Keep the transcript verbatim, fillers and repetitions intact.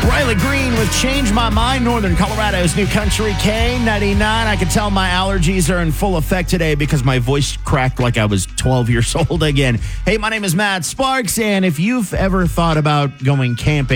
Riley Green with Change My Mind, Northern Colorado's new country K ninety-nine. I can tell my allergies are in full effect today because my voice cracked like I was twelve years old again. Hey, my name is Matt Sparks, and if you've ever thought about going camping,